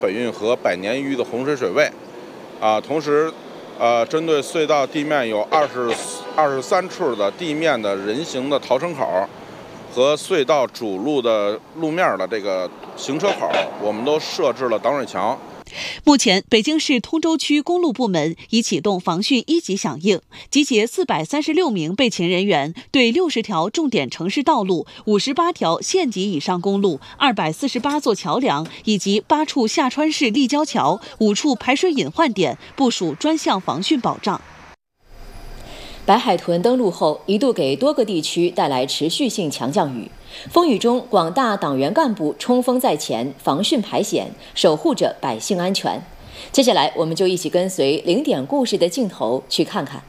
本运河百年一遇的洪水水位，同时，针对隧道地面有23处的地面的人行的逃生口，和隧道主路的路面的这个行车口，我们都设置了挡水墙。 目前，北京市通州区公路部门已启动防汛1级响应，集结436名备勤人员，对60条重点城市道路、58条县级以上公路、248座桥梁以及8处下穿式立交桥、5处排水隐患点部署专项防汛保障。 白海豚登陆后，一度给多个地区带来持续性强降雨。风雨中，广大党员干部冲锋在前，防汛排险，守护着百姓安全。接下来，我们就一起跟随0点故事的镜头去看看。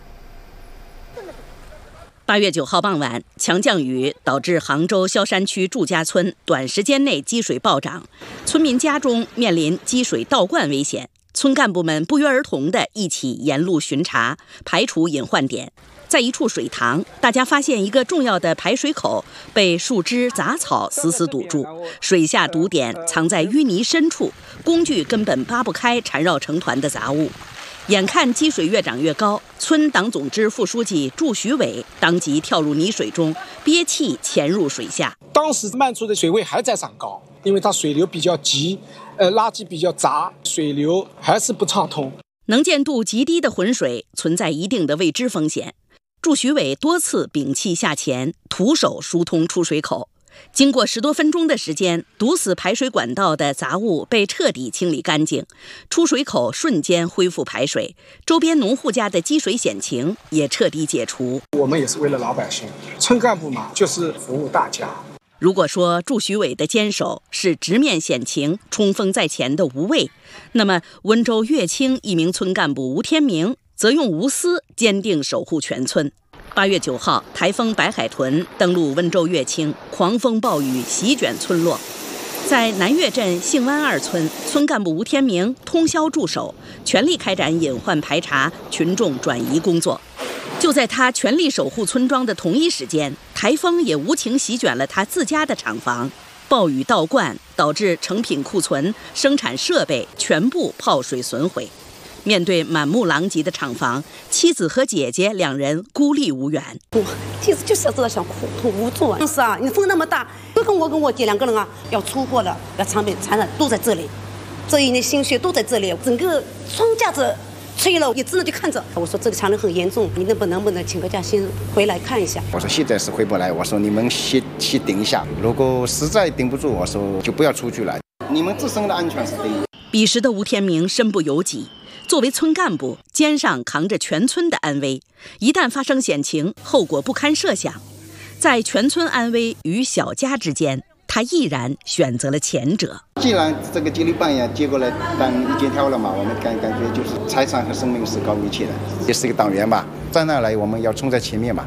8月9号傍晚，强降雨导致杭州萧山区祝家村短时间内积水暴涨，村民家中面临积水倒灌危险。村干部们不约而同地一起沿路巡查，排除隐患点。在一处水塘，大家发现一个重要的排水口被树枝杂草死死堵住，水下堵点藏在淤泥深处，工具根本扒不开缠绕成团的杂物。眼看积水越涨越高，村党总支副书记祝徐伟当即跳入泥水中，憋气潜入水下。 当时漫出的水位还在涨高，因为它水流比较急，垃圾比较杂，水流还是不畅通。 能见度极低的浑水存在一定的未知风险。祝徐伟多次屏气下潜，徒手疏通出水口。经过10多分钟的时间，堵死排水管道的杂物被彻底清理干净，出水口瞬间恢复排水，周边农户家的积水险情也彻底解除。 我们也是为了老百姓，村干部嘛，就是服务大家。 如果说祝徐伟的坚守是直面险情、冲锋在前的无畏，那么温州乐清一名村干部吴天明则用无私坚定守护全村。8月9号，台风白海豚登陆温州乐清，狂风暴雨席卷村落。在南岳镇杏湾2村，村干部吴天明通宵驻守，全力开展隐患排查、群众转移工作。就在他全力守护村庄的同一时间，台风也无情席卷了他自家的厂房。暴雨倒灌导致成品库存、生产设备全部泡水损毁。面对满目狼藉的厂房，妻子和姐姐2人孤立无援。 我其实就是要知道想苦痛无助啊！是啊，你风那么大，跟我姐2个人啊，要出货的，要产品产的都在这里，这一年心血都在这里，整个庄稼子吹了，也只能去看着。我说这里产能很严重，你能不能请个假先回来看一下？ 我说现在是回不来，我说你们先顶一下，如果实在顶不住，我说就不要出去了，你们自身的安全是第一。 彼时的吴天明身不由己。作为村干部，肩上扛着全村的安危，一旦发生险情，后果不堪设想。在全村安危与小家之间，他毅然选择了前者。 既然这个接力棒也接过来当一肩挑了嘛，我们感觉就是财产和生命是高于一切的，也是一个党员吧，站那来我们要冲在前面嘛。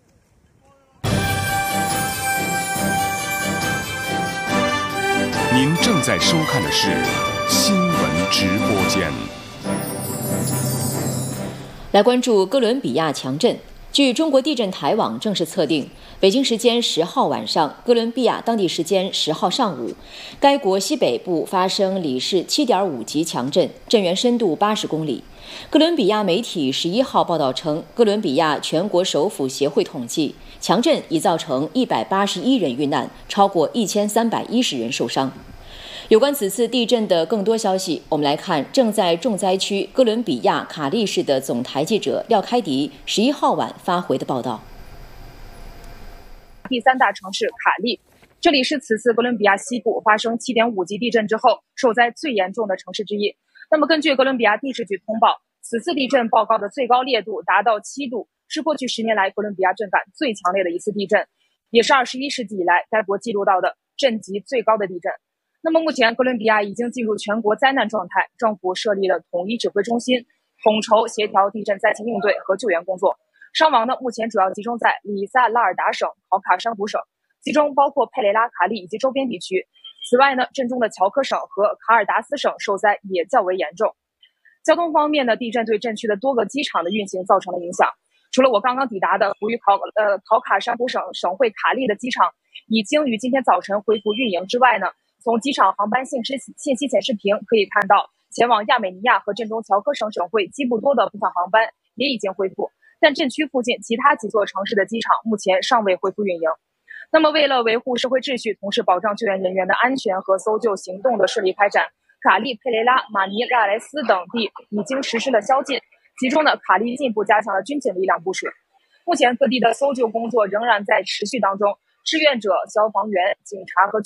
您正在收看的是新闻直播间。 来关注哥伦比亚强震。据中国地震台网正式测定，北京时间10号晚上，哥伦比亚当地时间10号上午，该国西北部发生里氏7.5级强震，震源深度80公里。哥伦比亚媒体11号报道称，哥伦比亚全国首府协会统计，强震已造成181人遇难，超过1310人受伤。有关此次地震的更多消息，我们来看正在重灾区哥伦比亚卡利市的总台记者廖开迪11号晚发回的报道。 第3大城市卡利，这里是此次哥伦比亚西部发生7.5级地震之后受灾最严重的城市之一。那么根据哥伦比亚地质局通报，此次地震报告的最高烈度达到7度，是过去10年来哥伦比亚震感最强烈的一次地震，也是21世纪以来该国记录到的震级最高的地震。那么目前哥伦比亚已经进入全国灾难状态，政府设立了统一指挥中心，统筹协调地震灾情应对和救援工作。伤亡呢，目前主要集中在里萨拉尔达省、考卡山湖省，其中包括佩雷拉卡利以及周边地区。此外呢，震中的乔科省和卡尔达斯省受灾也较为严重。交通方面呢，地震对震区的多个机场的运行造成了影响。除了我刚刚抵达的位于考卡山湖省省会卡利的机场已经于今天早晨恢复运营之外呢， 从机场航班信息显示屏可以看到，前往亚美尼亚和镇东乔科省省会基布多的部分航班也已经恢复，但镇区附近其他几座城市的机场目前尚未恢复运营。那么，为了维护社会秩序，同时保障救援人员的安全和搜救行动的顺利开展，卡利、佩雷拉、马尼拉莱斯等地已经实施了宵禁，其中呢，卡利进一步加强了军警力量部署。目前各地的搜救工作仍然在持续当中，志愿者、消防员、警察和